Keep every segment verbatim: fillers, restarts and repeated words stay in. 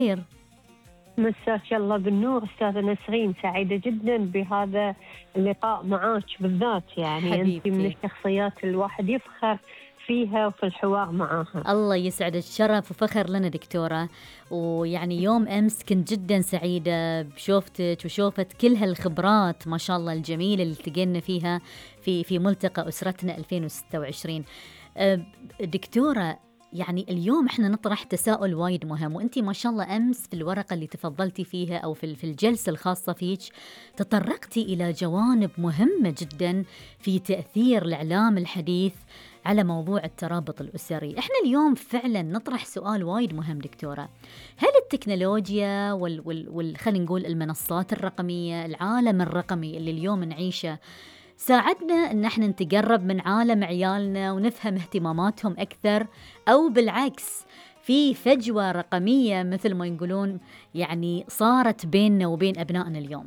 خير. مساك الله بالنور أستاذة نسرين، سعيدة جدا بهذا اللقاء معاك بالذات. يعني أنت من حبيبتي، الشخصيات الواحد يفخر فيها وفي الحوار معاها. الله يسعدك، شرف وفخر لنا دكتورة. ويعني يوم أمس كنت جدا سعيدة بشوفتك وشوفت كل هالخبرات ما شاء الله الجميلة اللي التقينا فيها في في ملتقى أسرتنا ألفين وستة وعشرين. أه، دكتورة، يعني اليوم احنا نطرح تساؤل وايد مهم، وانتي ما شاء الله امس في الورقة اللي تفضلتي فيها او في في الجلسة الخاصة فيك تطرقتي الى جوانب مهمة جدا في تأثير الاعلام الحديث على موضوع الترابط الأسري. احنا اليوم فعلا نطرح سؤال وايد مهم دكتورة. هل التكنولوجيا وال, وال, وال خلينا نقول المنصات الرقمية، العالم الرقمي اللي اليوم نعيشه، ساعدنا ان احنا نتقرب من عالم عيالنا ونفهم اهتماماتهم اكثر، او بالعكس في فجوة رقمية مثل ما يقولون يعني صارت بيننا وبين ابنائنا اليوم؟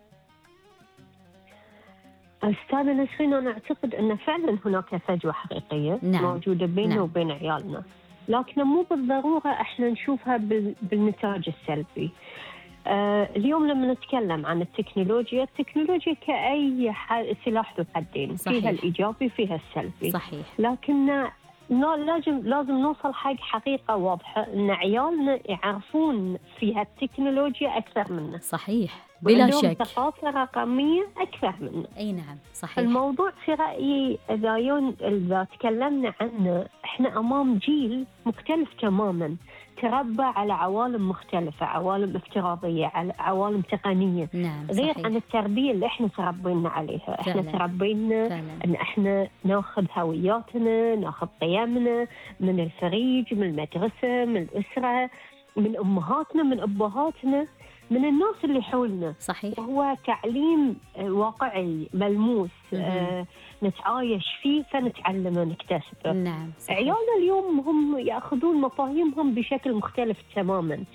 أستاذة نسرين، أنا أعتقد أن فعلا هناك فجوة حقيقية نعم. موجودة بيننا نعم. وبين عيالنا، لكن مو بالضرورة احنا نشوفها بال- بالنتاج السلبي. آه اليوم لما نتكلم عن التكنولوجيا، التكنولوجيا كأي ح- سلاح ذو حدين، صحيح. فيها الإيجابي فيها السلبي. صحيح. لكن نا- لازم لازم نوصل حق حقيقة واضحة أن عيالنا يعرفون فيها التكنولوجيا أكثر منا، صحيح بلا وعندهم شك. ثقافة رقمية أكثر منا. اي نعم صحيح. الموضوع في رأيي إذا يون إذا تكلمنا عنه، إحنا أمام جيل مختلف تماماً، تربى على عوالم مختلفة، عوالم افتراضية، على عوالم تقنية، نعم غير صحيح. عن التربية اللي إحنا تربينا عليها. إحنا فعلاً. تربينا فعلا. أن إحنا ناخذ هوياتنا، ناخذ قيمنا من الخريج، من المدرسة، من الأسرة، من أمهاتنا، من أبهاتنا، من الناس اللي حولنا. صحيح. وهو تعليم آه، واقعي ملموس، مهم. آه نتعايش فيه فنتعلمه نكتسبه. نعم صحيح. عيالنا اليوم هم يأخذون مفاهيمهم بشكل مختلف تماما.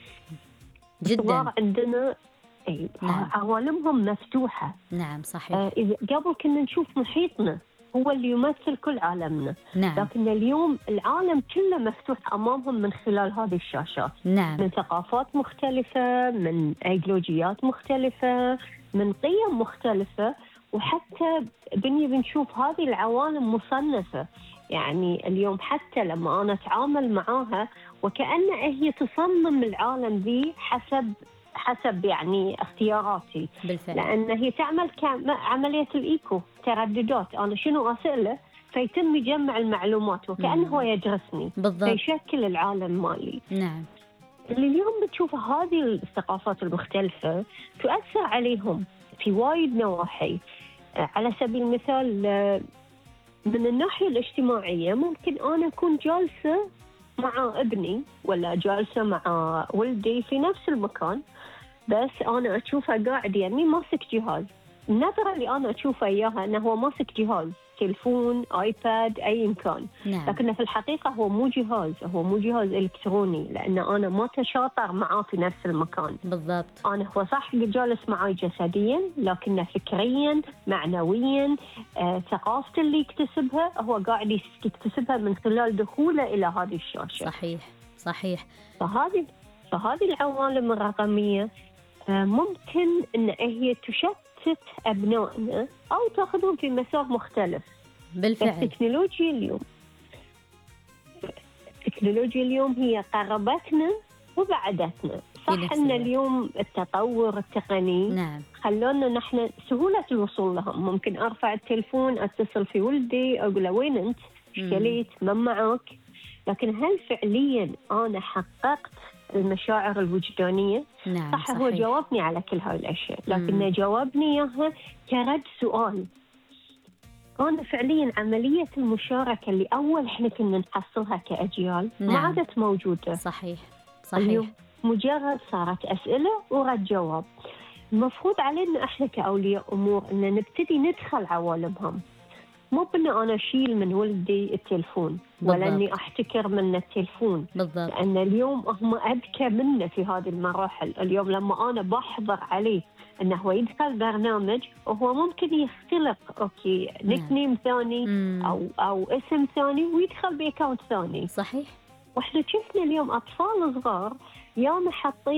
جدا. الصغار عندنا أي، نعم. عوالمهم مفتوحة. نعم صحيح. آه إذا قبل كنا نشوف محيطنا هو اللي يمثل كل عالمنا، نعم. لكن اليوم العالم كله مفتوح أمامهم من خلال هذه الشاشات، نعم. من ثقافات مختلفة، من أيديولوجيات مختلفة، من قيم مختلفة، وحتى بني بنشوف هذه العوالم مصنفة. يعني اليوم حتى لما أنا أتعامل معاها وكأن هي تصمم العالم ذي حسب حسب يعني اختياراتي، بالفعل. لأن هي تعمل كعملية الإيكو، ترددات، أنا شنو أسأله فيتم جمع المعلومات وكأنه هو يدرسني، بالضبط. فيشكل العالم مالي. نعم. اللي اليوم بتشوف هذه الثقافات المختلفة تؤثر عليهم في وايد نواحي. آه، على سبيل المثال، آه، من الناحية الاجتماعية ممكن أنا أكون جالسة مع ابني ولا جالسة مع ولدي في نفس المكان، بس أنا أشوفه قاعد يمي ماسك جهاز. النظرة اللي أنا أشوفه إياها أنه هو ماسك جهاز، تلفون، آيباد، أي كان، نعم. لكن في الحقيقة هو مو جهاز، هو مو جهاز إلكتروني، لأن أنا ما تشاطر معاه في نفس المكان. بالضبط. أنا هو صح جالس معي جسديا، لكن فكريا، معنويا، آه، ثقافته اللي يكتسبها هو قاعد يكتسبها من خلال دخوله إلى هذه الشاشة. صحيح. صحيح. فهذه فهذه العوالم الرقمية آه، ممكن أن هي تشتت أبنائنا أو تأخذهم في مسار مختلف. بالفعل. التكنولوجيا اليوم التكنولوجيا اليوم هي قربتنا وبعدتنا. صح نفس أن الوقت. اليوم التطور التقني نعم. خلونا نحن سهولة الوصول لهم. ممكن أرفع التلفون، أتصل في ولدي، أقول له وين أنت؟ اشتليت من معك؟ لكن هل فعليا أنا حققت المشاعر الوجدانية؟ نعم صح، صحيح. هو جاوبني على كل هاي الأشياء، مم. لكنه جاوبني إياها كرد سؤال. أنا فعليا عملية المشاركة اللي أول إحنا كنا نحصلها كأجيال ما نعم. عادت موجودة. صحيح. صحيح. اليوم مجرد صارت أسئلة ورد جواب. المفروض علينا إحنا كأولياء أمور أن نبتدي ندخل عوالمهم، مو بأن أنا أشيل من ولدي التلفون ولا بالضبط. أني أحتكر من التلفون، بالضبط. لأن اليوم هم أذكى منا في هذه المراحل. اليوم لما أنا بحضر عليه أنه هو يدخل برنامج وهو ممكن يختلق أوكي نيك نيم ثاني مم. أو أو اسم ثاني ويدخل بأكاونت ثاني. صحيح. واحنا شفنا اليوم أطفال صغار يا محطين